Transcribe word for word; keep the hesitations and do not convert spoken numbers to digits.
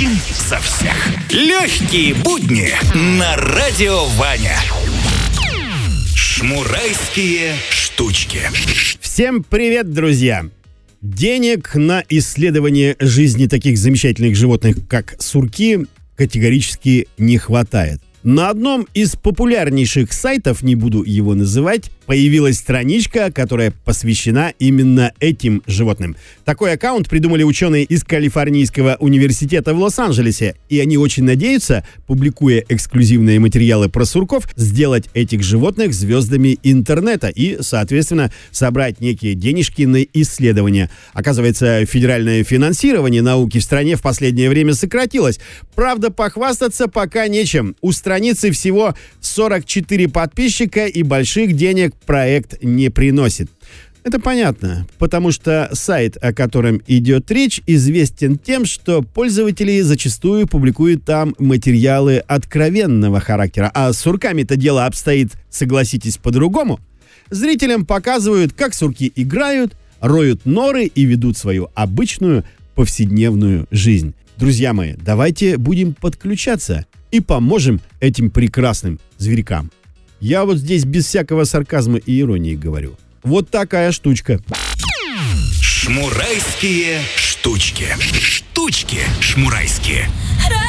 Один за всех. Легкие будни на радио Ваня. Шмурайские штучки. Всем привет, друзья! Денег на исследование жизни таких замечательных животных, как сурки, категорически не хватает. На одном из популярнейших сайтов, не буду его называть, появилась страничка, которая посвящена именно этим животным. Такой аккаунт придумали ученые из Калифорнийского университета в Лос-Анджелесе, и они очень надеются, публикуя эксклюзивные материалы про сурков, сделать этих животных звездами интернета и, соответственно, собрать некие денежки на исследования. Оказывается, федеральное финансирование науки в стране в последнее время сократилось. Правда, похвастаться пока нечем. У страницы всего сорок четыре подписчика, и больших денег проект не приносит. Это понятно, потому что сайт, о котором идет речь, известен тем, что пользователи зачастую публикуют там материалы откровенного характера, а с сурками-то дело обстоит, согласитесь, по-другому. Зрителям показывают, как сурки играют, роют норы и ведут свою обычную повседневную жизнь. Друзья мои, давайте будем подключаться и поможем этим прекрасным зверькам. Я вот здесь без всякого сарказма и иронии говорю. Вот такая штучка. Шмурайские штучки. Штучки шмурайские.